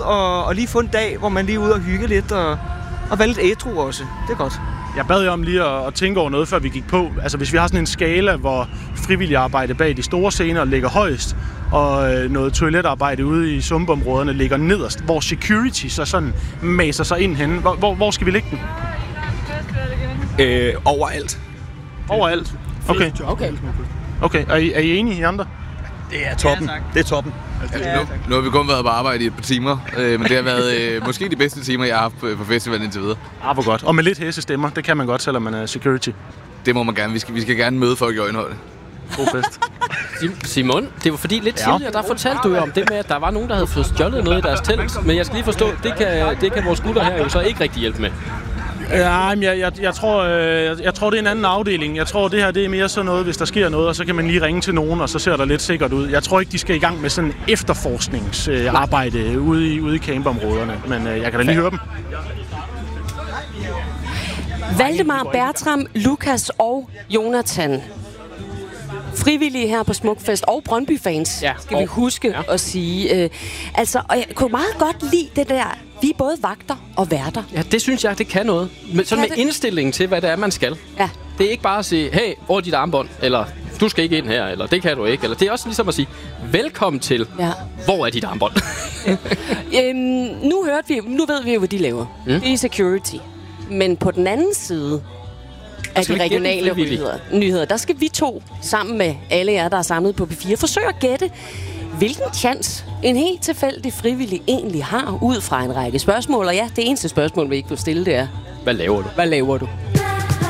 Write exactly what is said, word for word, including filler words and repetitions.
og, og lige få en dag, hvor man lige er ude og hygge lidt, og, og være lidt ædru også. Det er godt. Jeg bad jer om lige at, at tænke over noget, før vi gik på. Altså hvis vi har sådan en skala, hvor frivillig arbejde bag de store scener ligger højst, og øh, noget toiletarbejde ude i sumpområderne ligger nederst, hvor security så sådan maser sig ind henne. Hvor, hvor, hvor skal vi lægge den? Øh, overalt. Overalt? Okay. Okay. Okay, er I, er I enige, I andre? Det er toppen. Ja, det er toppen. Altså, nu, nu har vi kun været på arbejde i et par timer, øh, men det har været øh, måske de bedste timer, jeg har haft på, på festivalen indtil videre. Ah, hvor godt. Og med lidt hæsestemmer, det kan man godt, selvom man er security. Det må man gerne. Vi skal, vi skal gerne møde folk i øjenhøjde. God fest. Simon, det var fordi lidt tidligere, der fortalte du jo om det med, at der var nogen, der havde fået stjålet noget i deres telt. Men jeg skal lige forstå, det kan, det kan vores gutter her jo så ikke rigtig hjælpe med. Ja, men jeg, jeg, jeg, tror, øh, jeg, jeg tror, det er en anden afdeling. Jeg tror, det her det er mere sådan noget, hvis der sker noget, og så kan man lige ringe til nogen, og så ser der lidt sikkert ud. Jeg tror ikke, de skal i gang med sådan efterforskningsarbejde øh, ude i, ude i campområderne, men øh, jeg kan da lige høre dem. Valdemar, Bertram, Lukas og Jonathan. Frivillige her på Smukfest og Brøndby-fans, ja, skal og, vi huske ja. at sige. Øh, altså, og jeg kunne meget godt lide det der, vi er både vagter og værter. Ja, det synes jeg, det kan noget. Men, sådan med indstillingen til, hvad det er, man skal. Ja. Det er ikke bare at sige, hey, hvor er dit armbånd? Eller, du skal ikke ind her, eller det kan du ikke. Eller det er også ligesom at sige, velkommen til, ja. hvor er dit armbånd? øhm, nu, hørte vi, nu ved vi jo, hvad de laver. Mm. Det er security. Men på den anden side af de regionale nyheder, nyheder, der skal vi to, sammen med alle jer, der er samlet på P fire, forsøge at gætte, hvilken chance en helt tilfældig frivillig egentlig har, ud fra en række spørgsmål. Og ja, det eneste spørgsmål, vi ikke vil stille, det er, hvad laver du? Hvad laver du?